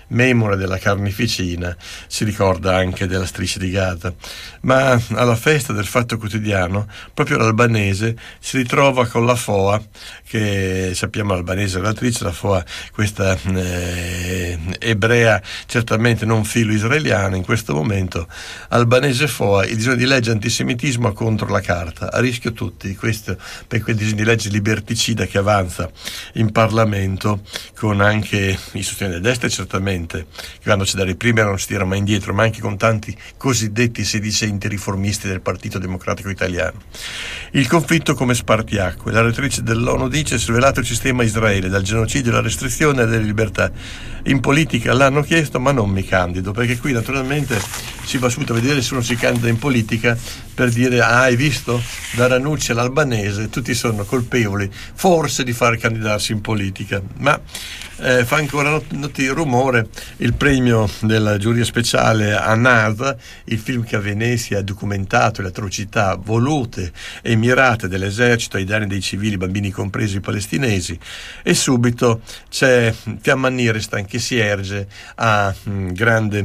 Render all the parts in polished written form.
memore della carneficina, si ricorda anche della Striscia di Gaza. Ma alla festa del Fatto Quotidiano proprio l'albanese si ritrova con la Foa, che sappiamo l'albanese relatrice, la Foa questa ebrea, certamente non filo israeliana, in questo momento albanese Foa, il disegno di legge antisemitismo contro la carta, a rischio tutti, questo per quel disegno di legge liberticida che avanza in Parlamento, con anche i sostegni della destra certamente, che quando c'è da reprimere non si tira mai indietro, ma anche con tanti cosiddetti sedicenti riformisti del Partito Democratico Italiano. Il conflitto come spartiacque, la relatrice dell'ONU dice: svelato il sistema Israele dal genocidio alla restrizione delle libertà. In politica l'hanno chiesto, ma non mi candido, perché qui naturalmente si va subito a vedere se uno si candida in politica per dire: ah, hai visto, da Ranucci all'albanese tutti sono colpevoli forse di far candidarsi in politica. Ma fa ancora rumore il premio della giuria speciale a NASA, il film che a Venezia ha documentato le atrocità volute e mirate dell'esercito ai danni dei civili, bambini compresi palestinesi, e subito c'è Fiamma Niristan che si erge a grande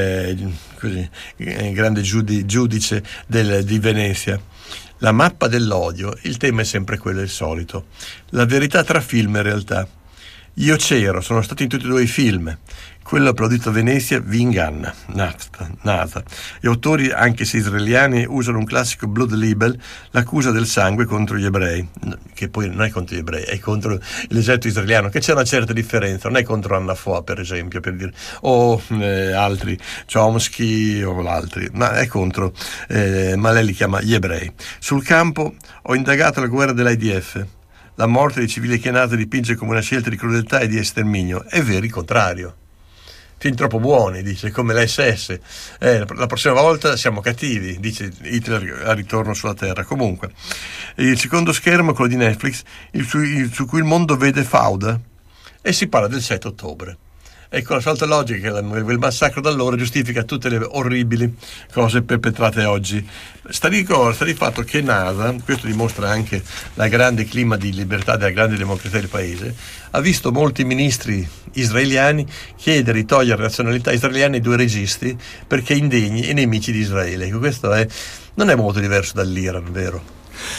giudice di Venezia. La mappa dell'odio, il tema è sempre quello, il solito, la verità tra film e realtà. Io c'ero, sono stato in tutti e due i film. Quello applaudito a Venezia vi inganna. NASA. Gli autori, anche se israeliani, usano un classico blood libel, l'accusa del sangue contro gli ebrei, che poi non è contro gli ebrei, è contro l'esercito israeliano, che c'è una certa differenza, non è contro Anna Foa, per esempio, per dire, o altri, Chomsky o altri, ma è contro, ma lei li chiama gli ebrei. Sul campo ho indagato la guerra dell'IDF. La morte dei civili che NASA dipinge come una scelta di crudeltà e di esterminio. È vero il contrario. Fin troppo buoni, dice, come l'SS. La prossima volta siamo cattivi, dice Hitler a Ritorno sulla Terra. Comunque, il secondo schermo, quello di Netflix, su cui il mondo vede Fauda, e si parla del 7 ottobre. Ecco, la solita logica che il massacro d'allora giustifica tutte le orribili cose perpetrate oggi. Sta di fatto che NASA, questo dimostra anche la grande clima di libertà della grande democrazia del paese, ha visto molti ministri israeliani chiedere di togliere la nazionalità israeliana ai due registi perché indegni e nemici di Israele. Ecco, questo non è molto diverso dall'Iran, vero?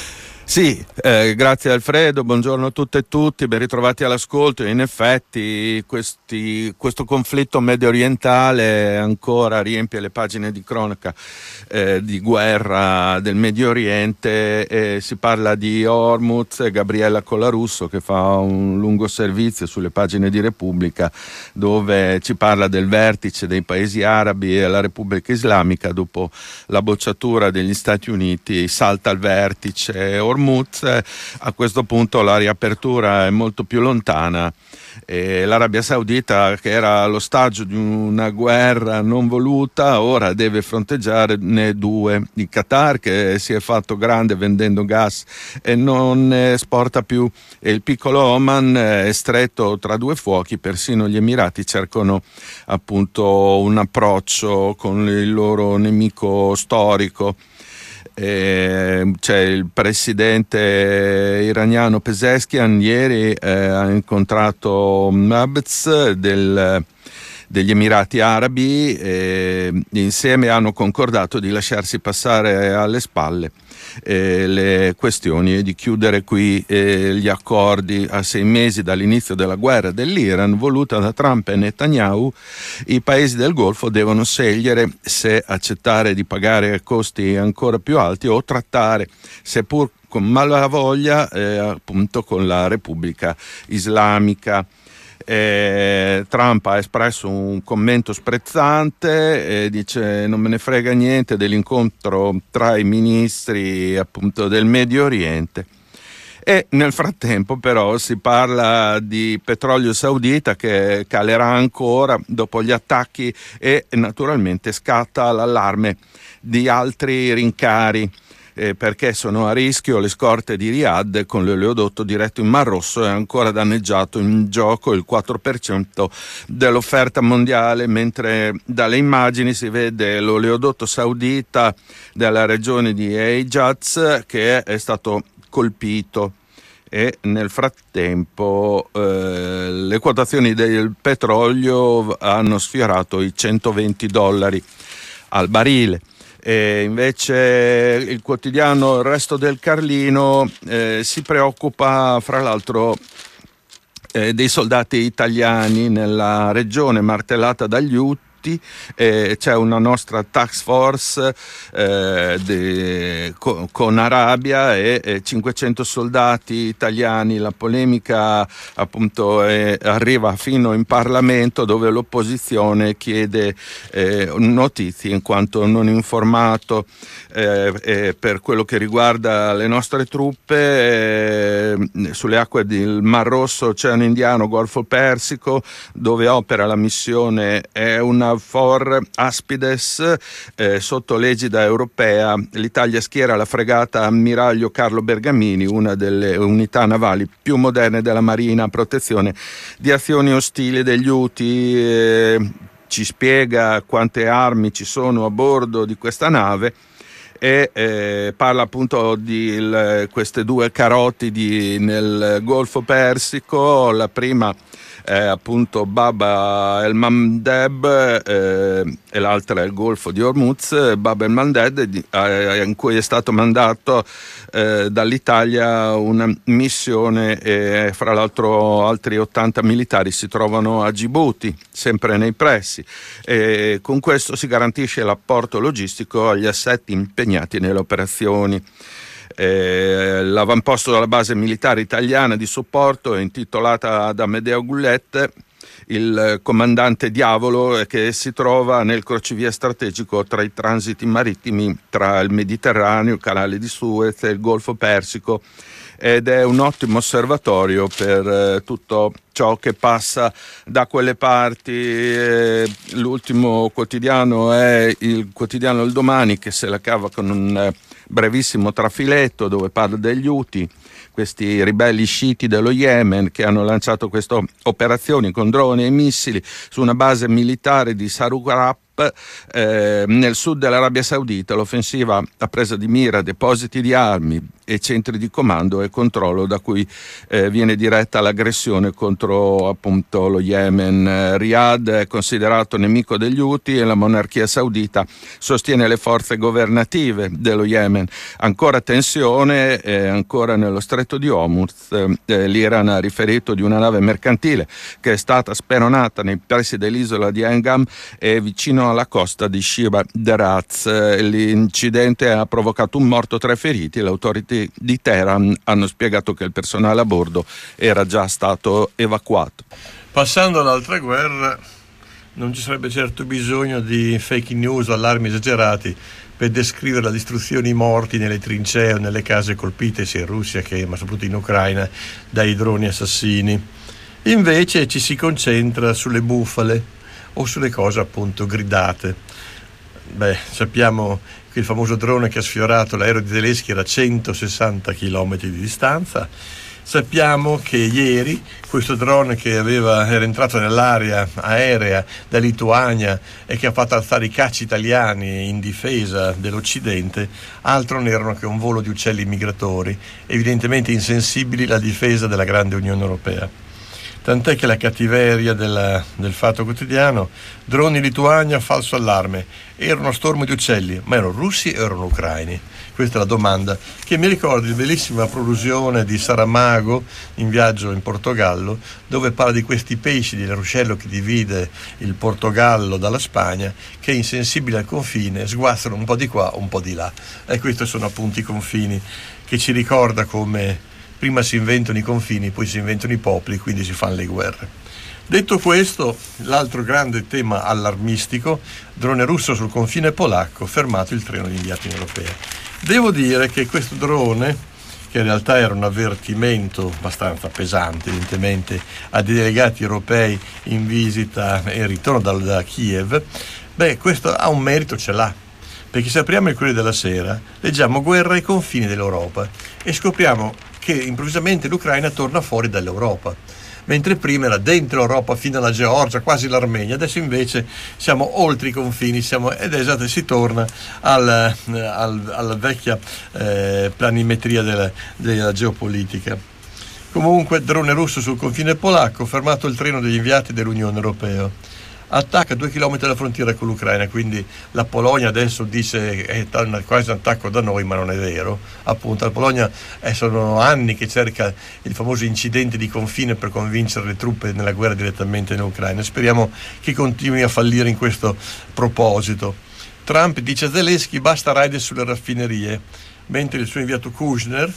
Sì, grazie Alfredo, buongiorno a tutte e tutti, ben ritrovati all'ascolto. In effetti questo conflitto medio orientale ancora riempie le pagine di cronaca di guerra del Medio Oriente. Si parla di Hormuz e Gabriella Colarusso che fa un lungo servizio sulle pagine di Repubblica, dove ci parla del vertice dei paesi arabi e la Repubblica Islamica. Dopo la bocciatura degli Stati Uniti salta al vertice Hormuz. A questo punto la riapertura è molto più lontana e l'Arabia Saudita, che era all'ostaggio di una guerra non voluta, ora deve fronteggiarne due. Il Qatar, che si è fatto grande vendendo gas e non esporta più, e il piccolo Oman è stretto tra due fuochi. Persino gli Emirati cercano appunto un approccio con il loro nemico storico. C'è il presidente iraniano Pezeshkian, ieri ha incontrato Abez degli Emirati Arabi, insieme hanno concordato di lasciarsi passare alle spalle le questioni e di chiudere qui gli accordi. A 6 mesi dall'inizio della guerra dell'Iran voluta da Trump e Netanyahu, i paesi del Golfo devono scegliere se accettare di pagare costi ancora più alti o trattare, seppur con malavoglia, appunto con la Repubblica Islamica. Trump ha espresso un commento sprezzante, dice: non me ne frega niente dell'incontro tra i ministri appunto del Medio Oriente. E nel frattempo però si parla di petrolio saudita che calerà ancora dopo gli attacchi e naturalmente scatta l'allarme di altri rincari. Perché sono a rischio le scorte di Riyadh. Con l'oleodotto diretto in Mar Rosso è ancora danneggiato, in gioco il 4% dell'offerta mondiale, mentre dalle immagini si vede l'oleodotto saudita della regione di Hejaz che è stato colpito. e nel frattempo le quotazioni del petrolio hanno sfiorato i $120 al barile. E invece il quotidiano Il Resto del Carlino si preoccupa fra l'altro dei soldati italiani nella regione martellata dagli Houthi. C'è una nostra task force con Arabia e 500 soldati italiani. La polemica appunto arriva fino in Parlamento, dove l'opposizione chiede notizie in quanto non informato per quello che riguarda le nostre truppe sulle acque del Mar Rosso, Oceano Indiano, Golfo Persico, dove opera la missione EUNAVFOR Aspides sotto l'egida europea. L'Italia schiera la fregata Ammiraglio Carlo Bergamini, una delle unità navali più moderne della Marina, a protezione di azioni ostili degli Houthi. Ci spiega quante armi ci sono a bordo di questa nave e parla appunto di queste due carotidi nel Golfo Persico. La prima è appunto Bab el-Mandeb e l'altra è il Golfo di Hormuz. Bab el-Mandeb, in cui è stato mandato dall'Italia una missione e fra l'altro altri 80 militari si trovano a Djibouti, sempre nei pressi, e con questo si garantisce l'apporto logistico agli assetti impegnati nelle operazioni. L'avamposto della base militare italiana di supporto è intitolata ad Amedeo Gullet, il comandante Diavolo, che si trova nel crocevia strategico tra i transiti marittimi tra il Mediterraneo, il canale di Suez e il Golfo Persico, ed è un ottimo osservatorio per tutto ciò che passa da quelle parti. L'ultimo quotidiano è il quotidiano Il Domani, che se la cava con un brevissimo trafiletto dove parla degli Houthi, questi ribelli sciiti dello Yemen, che hanno lanciato queste operazioni con droni e missili su una base militare di Saruqab nel sud dell'Arabia Saudita. L'offensiva ha presa di mira depositi di armi e centri di comando e controllo da cui viene diretta l'aggressione contro appunto lo Yemen. Riyadh è considerato nemico degli Houthi e la monarchia saudita sostiene le forze governative dello Yemen. Ancora tensione, ancora nello stretto di Hormuz. L'Iran ha riferito di una nave mercantile che è stata speronata nei pressi dell'isola di Engam e vicino alla costa di Shiba Deraz. L'incidente ha provocato un morto, 3 feriti. Le autorità di Teheran hanno spiegato che il personale a bordo era già stato evacuato. Passando all'altra guerra, non ci sarebbe certo bisogno di fake news o allarmi esagerati per descrivere la distruzione di morti nelle trincee o nelle case colpite sia in Russia che ma soprattutto in Ucraina dai droni assassini. Invece ci si concentra sulle bufale o sulle cose appunto gridate. Sappiamo che il famoso drone che ha sfiorato l'aereo di Zelensky era a 160 km di distanza. Sappiamo che ieri questo drone che era entrato nell'area aerea da Lituania e che ha fatto alzare i cacci italiani in difesa dell'Occidente, altro non erano che un volo di uccelli migratori, evidentemente insensibili alla difesa della grande Unione Europea. Tant'è che la cattiveria del Fatto Quotidiano: droni in Lituania, falso allarme, era uno stormo di uccelli, ma erano russi o erano ucraini? Questa è la domanda, che mi ricorda la bellissima prolusione di Saramago in Viaggio in Portogallo, dove parla di questi pesci del ruscello che divide il Portogallo dalla Spagna, che insensibili al confine sguazzano un po' di qua, un po' di là. E questi sono appunto i confini, che ci ricorda come prima si inventano i confini, poi si inventano i popoli, quindi si fanno le guerre. Detto questo, l'altro grande tema allarmistico: drone russo sul confine polacco, fermato il treno di inviati in europea. Devo dire che questo drone, che in realtà era un avvertimento abbastanza pesante evidentemente a dei delegati europei in visita e ritorno da Kiev, questo ha un merito, ce l'ha. Perché se apriamo il Corriere della Sera, leggiamo guerra ai confini dell'Europa e scopriamo che improvvisamente l'Ucraina torna fuori dall'Europa, mentre prima era dentro l'Europa fino alla Georgia, quasi l'Armenia. Adesso invece siamo oltre i confini, ed è esatto, si torna alla vecchia planimetria della geopolitica. Comunque, drone russo sul confine polacco, fermato il treno degli inviati dell'Unione Europea. Attacca 2 chilometri dalla frontiera con l'Ucraina, quindi la Polonia adesso dice è quasi un attacco da noi, ma non è vero. Appunto, la Polonia sono anni che cerca il famoso incidente di confine per convincere le truppe nella guerra direttamente in Ucraina. Speriamo che continui a fallire in questo proposito. Trump dice a Zelensky basta raid sulle raffinerie, mentre il suo inviato Kushner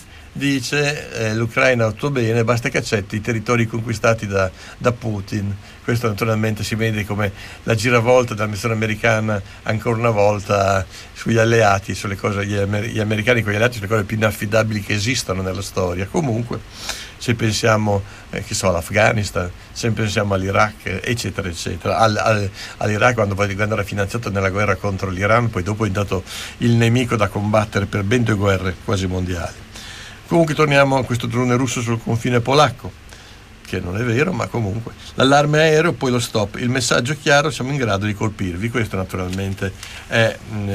dice l'Ucraina ha fatto bene, basta che accetti i territori conquistati da Putin. Questo naturalmente si vede come la giravolta della missione americana ancora una volta sugli alleati, sulle cose, gli americani con gli alleati, sulle cose più inaffidabili che esistono nella storia. Comunque, se pensiamo all'Afghanistan, se pensiamo all'Iraq, eccetera eccetera, all'Iraq quando era finanziato nella guerra contro l'Iran, poi dopo è diventato il nemico da combattere per ben 2 guerre quasi mondiali. Comunque torniamo a questo drone russo sul confine polacco, che non è vero, ma comunque l'allarme aereo, poi lo stop, il messaggio chiaro, siamo in grado di colpirvi. Questo naturalmente è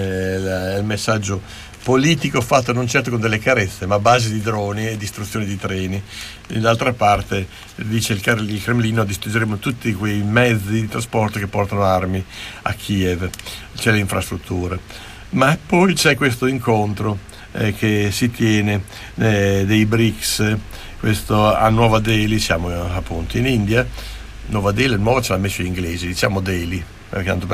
il messaggio politico fatto non certo con delle carezze, ma a base di droni e distruzione di treni. D'altra parte dice il Cremlino: distruggeremo tutti quei mezzi di trasporto che portano armi a Kiev, c'è le infrastrutture. Ma poi c'è questo incontro che si tiene dei BRICS, questo a Nuova Delhi, siamo appunto in India. Nuova Delhi, nuova ce l'ha messo gli inglesi, diciamo Delhi, tanto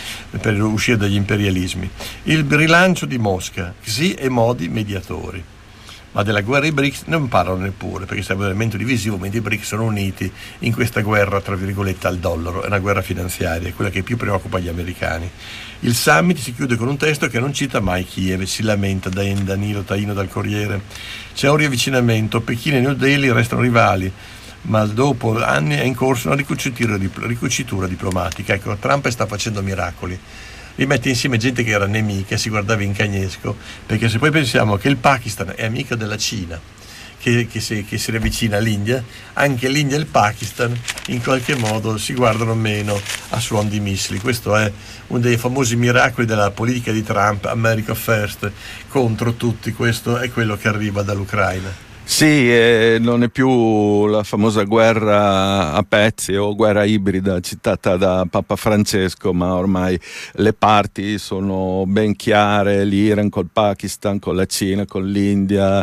per uscire dagli imperialismi. Il rilancio di Mosca, Xi e Modi mediatori. Ma della guerra i BRICS non parlano neppure, perché sarebbe un elemento divisivo, mentre i BRICS sono uniti in questa guerra tra virgolette al dollaro. È una guerra finanziaria, è quella che più preoccupa gli americani. Il summit si chiude con un testo che non cita mai Kiev, si lamenta Danilo Taino dal Corriere. C'è un riavvicinamento, Pechino e New Delhi restano rivali, ma dopo anni è in corso una ricucitura diplomatica. Ecco, Trump sta facendo miracoli. Rimette insieme gente che era nemica, si guardava in cagnesco, perché se poi pensiamo che il Pakistan è amico della Cina, che si riavvicina all'India, anche l'India e il Pakistan in qualche modo si guardano meno a suon di missili. Questo è uno dei famosi miracoli della politica di Trump, America First, contro tutti. Questo è quello che arriva dall'Ucraina. Sì, non è più la famosa guerra a pezzi o guerra ibrida citata da Papa Francesco, ma ormai le parti sono ben chiare: l'Iran col Pakistan, con la Cina, con l'India,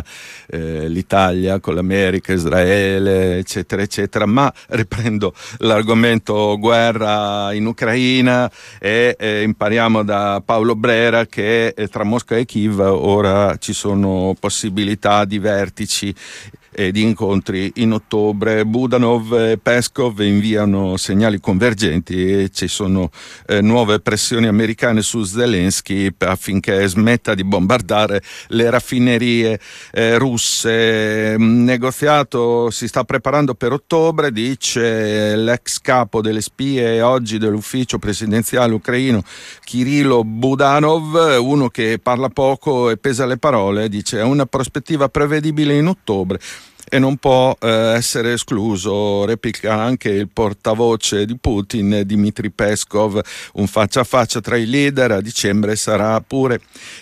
l'Italia con l'America, Israele, eccetera eccetera. Ma riprendo l'argomento guerra in Ucraina e impariamo da Paolo Brera che tra Mosca e Kiev ora ci sono possibilità di vertici e di incontri in ottobre. Budanov e Peskov inviano segnali convergenti e ci sono nuove pressioni americane su Zelensky affinché smetta di bombardare le raffinerie russe. Un negoziato si sta preparando per ottobre, dice l'ex capo delle spie oggi dell'ufficio presidenziale ucraino Kirilo Budanov, uno che parla poco e pesa le parole. Dice: è una prospettiva prevedibile in ottobre e non può essere escluso. Replica anche il portavoce di Putin, Dmitry Peskov. Un faccia a faccia tra i leader a dicembre sarà pure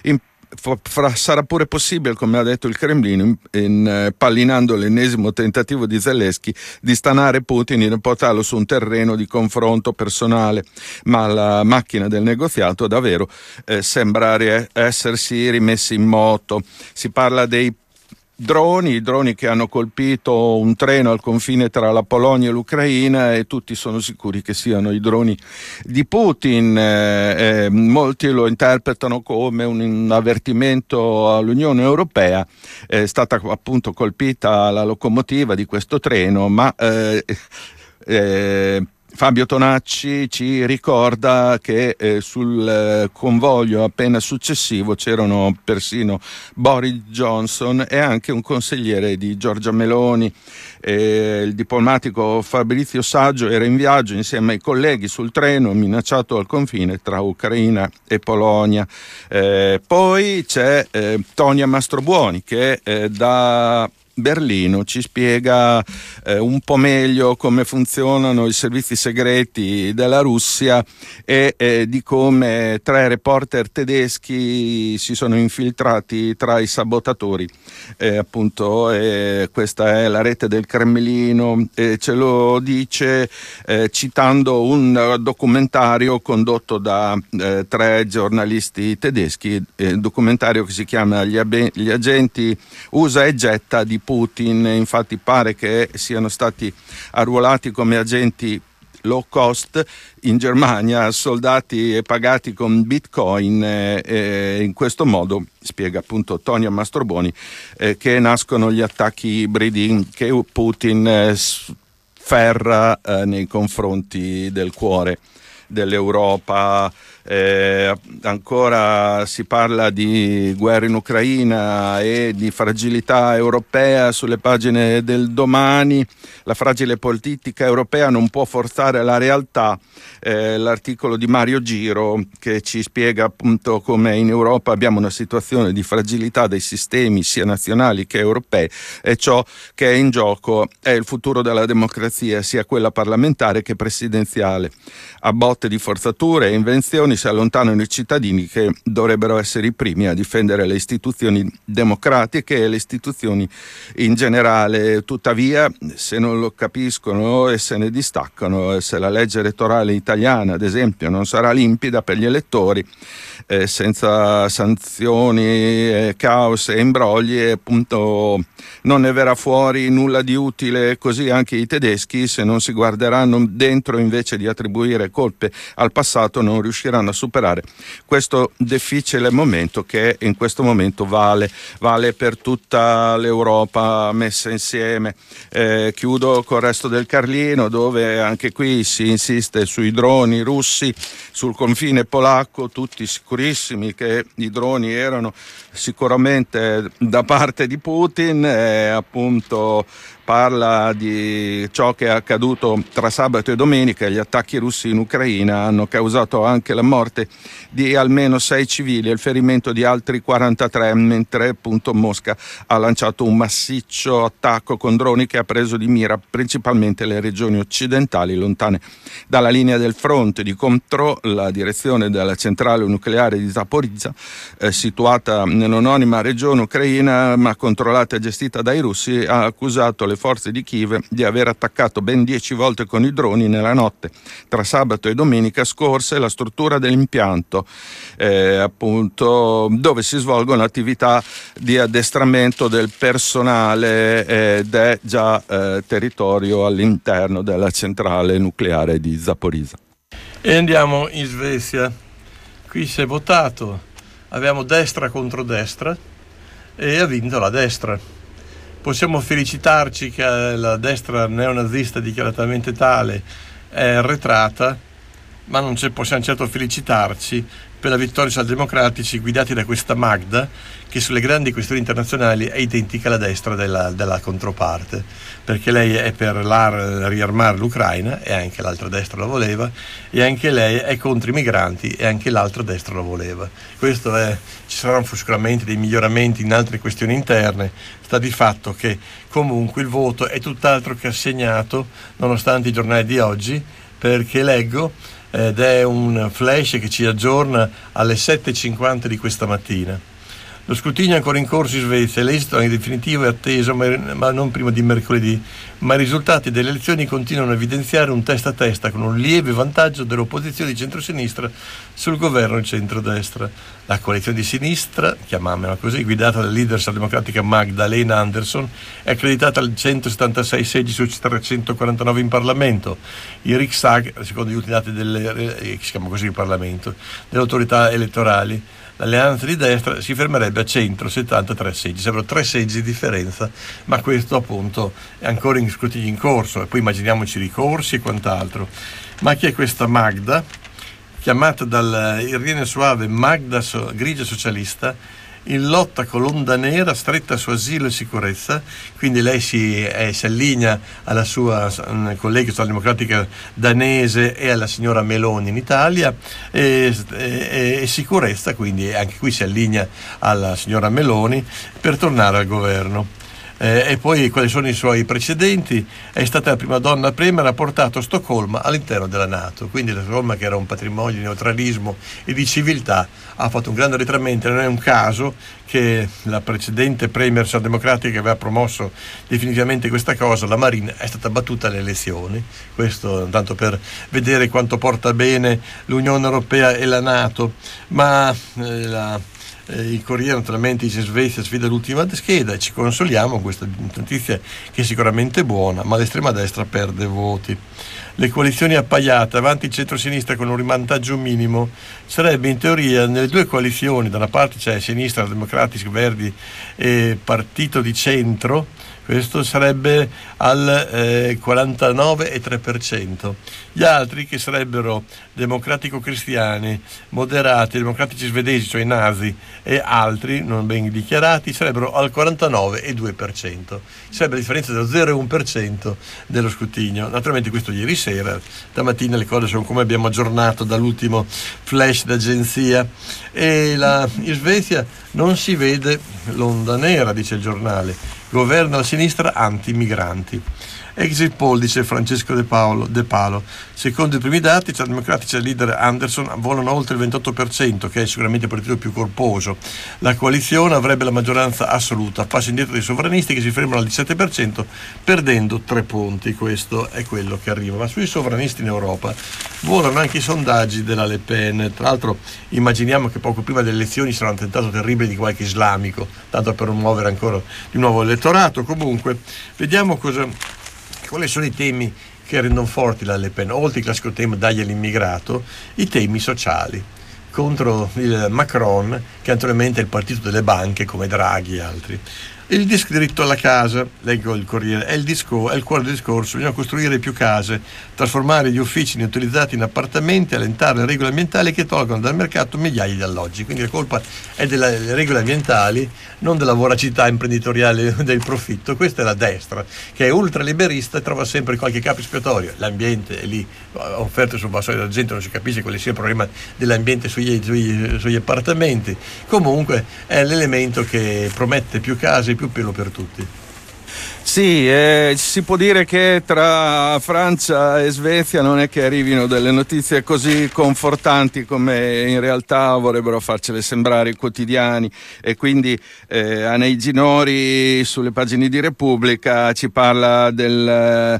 possibile, come ha detto il Cremlino, impallinando l'ennesimo tentativo di Zelensky di stanare Putin e portarlo su un terreno di confronto personale. Ma la macchina del negoziato davvero sembra essersi rimessa in moto. Si parla dei i droni che hanno colpito un treno al confine tra la Polonia e l'Ucraina, e tutti sono sicuri che siano i droni di Putin. Molti lo interpretano come un avvertimento all'Unione Europea. È stata appunto colpita la locomotiva di questo treno, ma Fabio Tonacci ci ricorda che sul convoglio appena successivo c'erano persino Boris Johnson e anche un consigliere di Giorgia Meloni. Il diplomatico Fabrizio Saggio era in viaggio insieme ai colleghi sul treno minacciato al confine tra Ucraina e Polonia. Poi c'è Tonia Mastrobuoni che da Berlino, ci spiega un po' meglio come funzionano i servizi segreti della Russia e di come 3 reporter tedeschi si sono infiltrati tra i sabotatori. Appunto, questa è la rete del Cremlino, ce lo dice citando un documentario condotto da 3 giornalisti tedeschi, documentario che si chiama Gli agenti usa e getta di Putin. Infatti pare che siano stati arruolati come agenti low cost in Germania, soldati e pagati con bitcoin, in questo modo, spiega appunto Tonio Mastroboni, che nascono gli attacchi ibridi che Putin sferra nei confronti del cuore dell'Europa. Ancora si parla di guerra in Ucraina e di fragilità europea sulle pagine del Domani. La fragile politica europea non può forzare la realtà. L'articolo di Mario Giro che ci spiega appunto come in Europa abbiamo una situazione di fragilità dei sistemi sia nazionali che europei, e ciò che è in gioco è il futuro della democrazia, sia quella parlamentare che presidenziale. A botte di forzature e invenzioni si allontanano i cittadini che dovrebbero essere i primi a difendere le istituzioni democratiche e le istituzioni in generale. Tuttavia, se non lo capiscono e se ne distaccano, se la legge elettorale italiana, ad esempio, non sarà limpida per gli elettori, senza sanzioni, caos e imbrogli, appunto non ne verrà fuori nulla di utile. Così anche i tedeschi, se non si guarderanno dentro invece di attribuire colpe al passato, non riusciranno a superare questo difficile momento che in questo momento vale per tutta l'Europa messa insieme. Chiudo col resto del Carlino, dove anche qui si insiste sui droni russi sul confine polacco, tutti sicurissimi che i droni erano sicuramente da parte di Putin. Appunto parla di ciò che è accaduto tra sabato e domenica. Gli attacchi russi in Ucraina hanno causato anche la morte di almeno 6 civili e il ferimento di altri 43, mentre appunto Mosca ha lanciato un massiccio attacco con droni che ha preso di mira principalmente le regioni occidentali lontane dalla linea del fronte. Di contro, la direzione della centrale nucleare di Zaporizhzhia, situata nell'anonima regione ucraina ma controllata e gestita dai russi, ha accusato le forze di Kiev di aver attaccato ben 10 volte con i droni nella notte tra sabato e domenica scorse la struttura dell'impianto, appunto dove si svolgono attività di addestramento del personale ed è già territorio all'interno della centrale nucleare di Zaporizhzhia. E andiamo in Svezia. Qui si è votato, abbiamo destra contro destra e ha vinto la destra. Possiamo felicitarci che la destra neonazista dichiaratamente tale è arretrata, ma non possiamo certo felicitarci per la vittoria socialdemocratici guidati da questa Magda, che sulle grandi questioni internazionali è identica alla destra della controparte, perché lei è per riarmare l'Ucraina e anche l'altra destra la voleva, e anche lei è contro i migranti e anche l'altra destra la voleva. Ci saranno sicuramente dei miglioramenti in altre questioni interne. Sta di fatto che comunque il voto è tutt'altro che assegnato, nonostante i giornali di oggi, perché leggo ed è un flash che ci aggiorna alle 7:50 di questa mattina. Lo scrutinio è ancora in corso in Svezia e l'esito in definitivo è atteso, ma non prima di mercoledì. Ma i risultati delle elezioni continuano a evidenziare un testa a testa con un lieve vantaggio dell'opposizione di centrosinistra sul governo di centrodestra. La coalizione di sinistra, chiamiamola così, guidata dalla leader socialdemocratica Magdalena Andersson, è accreditata a 176 seggi su 349 in Parlamento. Il Riksdag, secondo gli ultimi dati si chiama così il Parlamento, delle autorità elettorali, l'alleanza di destra si fermerebbe a 173 seggi, sarebbero 3 seggi di differenza, ma questo appunto è ancora in scrutinio in corso, e poi immaginiamoci ricorsi e quant'altro. Ma chi è questa Magda? Chiamata dal Irene Soave Magda grigia socialista, in lotta con l'onda nera stretta su asilo e sicurezza, quindi lei si allinea alla sua collega socialdemocratica danese e alla signora Meloni in Italia, e sicurezza, quindi anche qui si allinea alla signora Meloni per tornare al governo. E poi quali sono i suoi precedenti? È stata la prima donna premier, ha portato Stoccolma all'interno della NATO, quindi la Stoccolma, che era un patrimonio di neutralismo e di civiltà, ha fatto un grande arretramento. Non è un caso che la precedente premier socialdemocratica che aveva promosso definitivamente questa cosa, la Marine, è stata battuta alle elezioni. Questo tanto per vedere quanto porta bene l'Unione Europea e la NATO. Ma il Corriere naturalmente dice: Svezia sfida l'ultima scheda, e ci consoliamo con questa notizia che è sicuramente buona, ma l'estrema destra perde voti. Le coalizioni appaiate, avanti il centro-sinistra con un rivantaggio minimo. Sarebbe in teoria nelle due coalizioni, da una parte c'è Sinistra Democratici Verdi e Partito di Centro, questo sarebbe al 49,3%. Gli altri, che sarebbero democratico-cristiani, moderati, democratici svedesi, cioè i nazi, e altri non ben dichiarati, sarebbero al 49,2%. Sarebbe la differenza dello 0,1% dello scrutinio. Naturalmente questo ieri sera, stamattina le cose sono come abbiamo aggiornato dall'ultimo flash d'agenzia, e in Svezia non si vede l'onda nera, dice il giornale. Governo a sinistra anti-migranti. Exit poll, dice Francesco De Palo. Secondo i primi dati, tra i democratici e il leader Anderson volano oltre il 28%, che è sicuramente il partito più corposo. La coalizione avrebbe la maggioranza assoluta, passo indietro dei sovranisti che si fermano al 17%, perdendo 3 punti. Questo è quello che arriva. Ma sui sovranisti in Europa volano anche i sondaggi della Le Pen. Tra l'altro immaginiamo che poco prima delle elezioni sarà un tentato terribile di qualche islamico, tanto per muovere ancora di nuovo l'elettorato. Comunque, vediamo quali sono i temi che rendono forti la Le Pen. Oltre il classico tema dagli all'immigrato, i temi sociali contro il Macron, che naturalmente è il partito delle banche come Draghi e altri. Il diritto alla casa, leggo il Corriere, è il cuore del discorso. Bisogna costruire più case, trasformare gli uffici inutilizzati in appartamenti, allentare le regole ambientali che tolgono dal mercato migliaia di alloggi. Quindi la colpa è delle regole ambientali, non della voracità imprenditoriale del profitto. Questa è la destra, che è ultraliberista e trova sempre qualche capo espiatorio. L'ambiente è lì, offerte sul vassoio d'argento, non si capisce quale sia il problema dell'ambiente sugli appartamenti. Comunque è l'elemento che promette più case, più pelo per tutti. Sì, si può dire che tra Francia e Svezia non è che arrivino delle notizie così confortanti come in realtà vorrebbero farcele sembrare i quotidiani, e quindi Anei Ginori sulle pagine di Repubblica ci parla la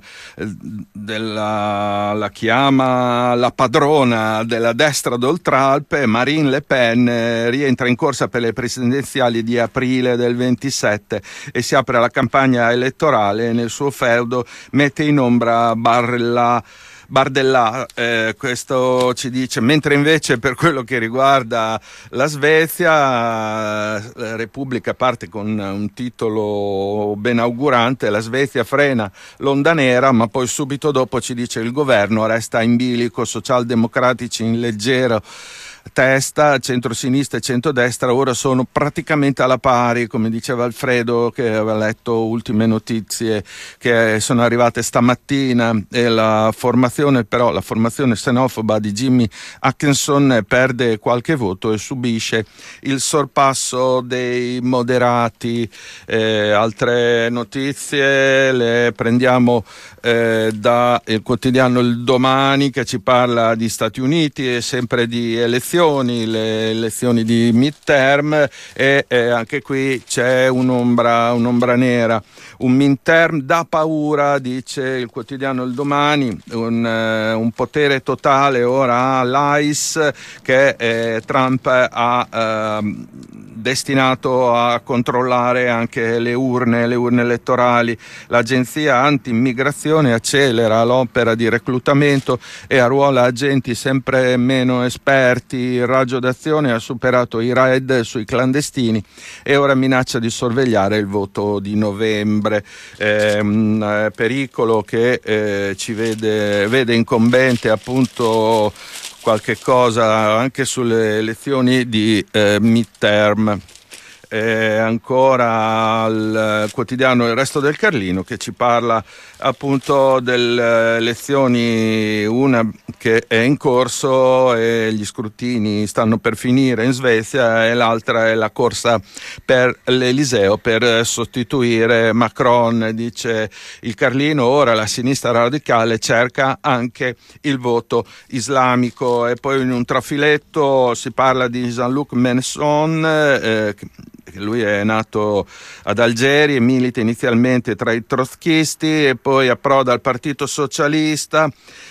chiama la padrona della destra d'Oltralpe. Marine Le Pen rientra in corsa per le presidenziali di aprile del 27 e si apre la campagna elettorale. Nel suo feudo mette in ombra Bardella, questo ci dice. Mentre invece per quello che riguarda la Svezia, la Repubblica parte con un titolo ben augurante: la Svezia frena l'onda nera, ma poi subito dopo ci dice: il governo resta in bilico, socialdemocratici in leggero testa, centrosinistra e centrodestra ora sono praticamente alla pari, come diceva Alfredo, che aveva letto ultime notizie che sono arrivate stamattina. E la formazione xenofoba di Jimmy Atkinson perde qualche voto e subisce il sorpasso dei moderati. Altre notizie le prendiamo da il quotidiano Il Domani, che ci parla di Stati Uniti e sempre di elezioni, le elezioni di midterm, e anche qui c'è un'ombra nera. Un midterm da paura, dice il quotidiano Il Domani, un potere totale ora all'ICE che Trump ha destinato a controllare anche le urne elettorali. L'agenzia anti-immigrazione accelera l'opera di reclutamento e arruola agenti sempre meno esperti. Il raggio d'azione ha superato i raid sui clandestini e ora minaccia di sorvegliare il voto di novembre. Un pericolo che ci vede incombente appunto qualche cosa anche sulle elezioni di midterm. ancora al quotidiano Il Resto del Carlino, che ci parla appunto delle elezioni, una che è in corso e gli scrutini stanno per finire in Svezia, e l'altra è la corsa per l'Eliseo per sostituire Macron. Dice il Carlino: ora la sinistra radicale cerca anche il voto islamico. E poi in un trafiletto si parla di Jean-Luc Mélenchon, lui è nato ad Algeri e milita inizialmente tra i trotskisti e poi approda al Partito Socialista.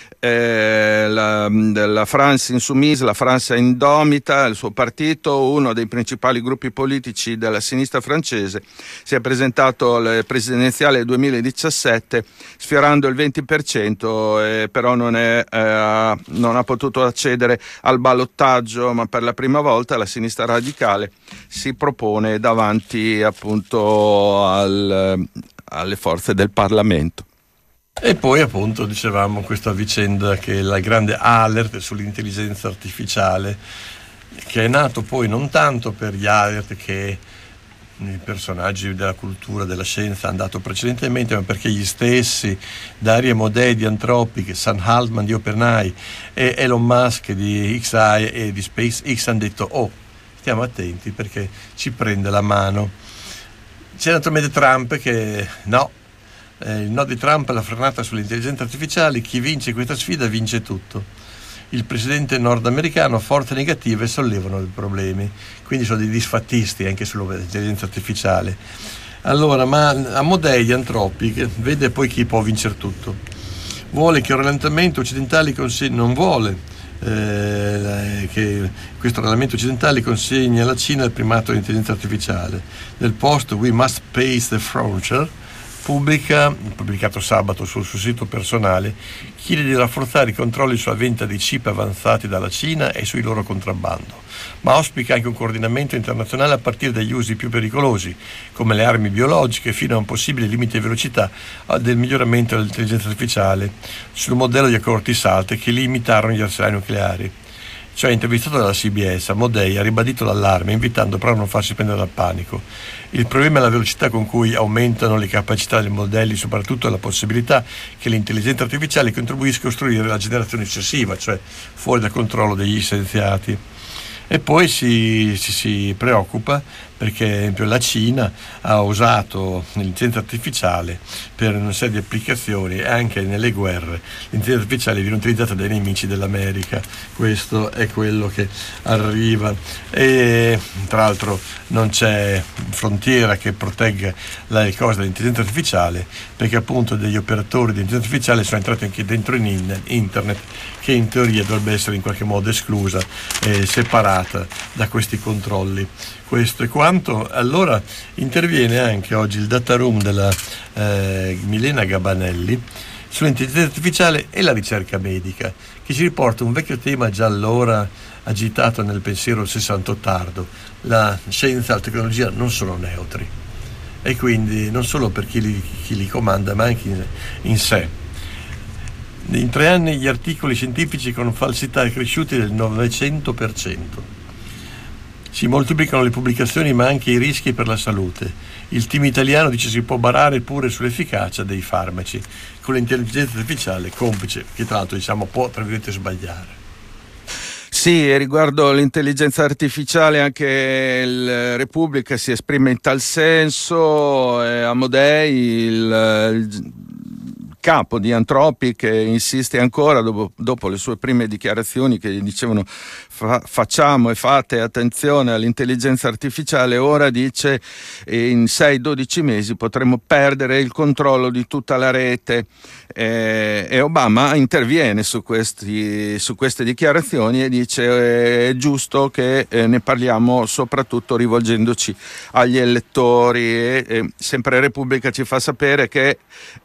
La France Insoumise, la Francia Indomita, il suo partito, uno dei principali gruppi politici della sinistra francese, si è presentato alle presidenziali del 2017 sfiorando il 20%, però non ha potuto accedere al ballottaggio, ma per la prima volta la sinistra radicale si propone davanti appunto alle forze del Parlamento. E poi appunto dicevamo questa vicenda, che è la grande alert sull'intelligenza artificiale, che è nato poi non tanto per gli alert che i personaggi della cultura, della scienza hanno dato precedentemente, ma perché gli stessi Dario Amodei di Anthropic, Sam Altman di OpenAI e Elon Musk di XAI e di SpaceX hanno detto: stiamo attenti perché ci prende la mano. C'è naturalmente Trump che il no di Trump alla frenata sull'intelligenza artificiale: chi vince questa sfida vince tutto. Il presidente nordamericano, forze negative sollevano dei problemi, quindi sono dei disfattisti anche sull'intelligenza artificiale. Allora, ma Amodei di Anthropic vede poi chi può vincere tutto. Vuole che il rallentamento occidentale non vuole che questo rallentamento occidentale consegni alla Cina il primato dell'intelligenza artificiale. Nel post We Must Pace the Frontier, pubblicato sabato sul suo sito personale, chiede di rafforzare i controlli sulla vendita di chip avanzati dalla Cina e sui loro contrabbando, ma auspica anche un coordinamento internazionale a partire dagli usi più pericolosi, come le armi biologiche, fino a un possibile limite di velocità del miglioramento dell'intelligenza artificiale, sul modello di accordi SALT che limitarono gli arsenali nucleari. Cioè, intervistato dalla CBS, Amodei ha ribadito l'allarme, invitando però a non farsi prendere dal panico. Il problema è la velocità con cui aumentano le capacità dei modelli, soprattutto la possibilità che l'intelligenza artificiale contribuisca a costruire la generazione successiva, cioè fuori dal controllo degli scienziati. E poi si preoccupa perché, ad esempio, la Cina ha usato l'intelligenza artificiale per una serie di applicazioni, e anche nelle guerre l'intelligenza artificiale viene utilizzata dai nemici dell'America. Questo è quello che arriva, e tra l'altro non c'è frontiera che protegga le cose dell'intelligenza artificiale, perché appunto degli operatori di intelligenza artificiale sono entrati anche dentro in internet, che in teoria dovrebbe essere in qualche modo esclusa e separata da questi controlli. Questo è quanto. Allora interviene anche oggi il data room della Milena Gabanelli sull'intelligenza artificiale e la ricerca medica, che ci riporta un vecchio tema già allora agitato nel pensiero sessantottardo: la scienza e la tecnologia non sono neutri, e quindi non solo per chi li comanda, ma anche in sé. In 3 anni gli articoli scientifici con falsità cresciuti del 900%. Si moltiplicano le pubblicazioni, ma anche i rischi per la salute. Il team italiano dice si può barare pure sull'efficacia dei farmaci con l'intelligenza artificiale complice, che tra l'altro può tra virgolette sbagliare. Sì, riguardo l'intelligenza artificiale anche il Repubblica si esprime in tal senso. Amodei, il capo di Anthropic, insiste ancora dopo le sue prime dichiarazioni che gli dicevano facciamo e fate attenzione all'intelligenza artificiale. Ora dice in 6-12 mesi potremo perdere il controllo di tutta la rete, e Obama interviene su queste dichiarazioni e dice è giusto che ne parliamo, soprattutto rivolgendoci agli elettori, e sempre Repubblica ci fa sapere che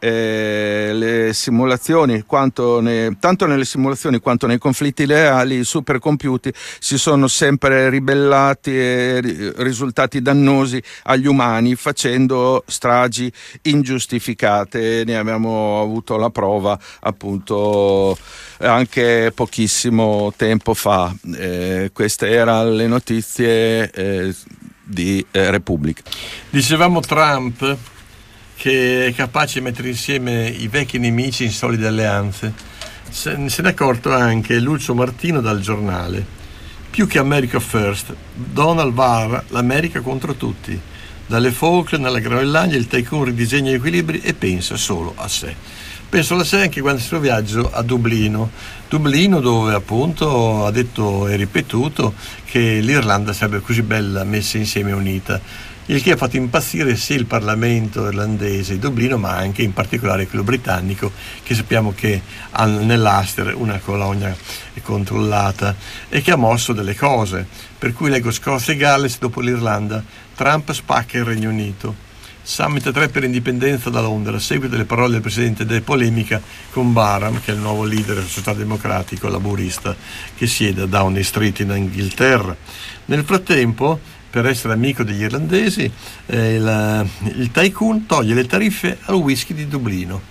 le simulazioni, tanto nelle simulazioni quanto nei conflitti reali, i supercomputer si sono sempre ribellati e risultati dannosi agli umani, facendo stragi ingiustificate. Ne abbiamo avuto la prova appunto anche pochissimo tempo fa. Queste erano le notizie di Repubblica. Dicevamo Trump che è capace di mettere insieme i vecchi nemici in solide alleanze. Se ne è accorto anche Lucio Martino dal Giornale. Più che America First, Donald vara l'America contro tutti. Dalle Falkland alla Groenlandia il tycoon ridisegna gli equilibri e pensa solo a sé. Penso a sé anche quando il suo viaggio a Dublino, dove appunto ha detto e ripetuto che l'Irlanda sarebbe così bella messa insieme e unita, il che ha fatto impazzire sia il Parlamento irlandese di Dublino, ma anche in particolare quello britannico, che sappiamo che ha nell'Ulster una colonia controllata e che ha mosso delle cose, per cui leggo Scozia e Galles dopo l'Irlanda, Trump spacca il Regno Unito. Summit 3 per l'indipendenza da Londra, a seguito delle parole del presidente della polemica con Barham, che è il nuovo leader del società democratico laburista che siede a Downing Street in Inghilterra. Nel frattempo, per essere amico degli irlandesi, il tycoon toglie le tariffe al whisky di Dublino.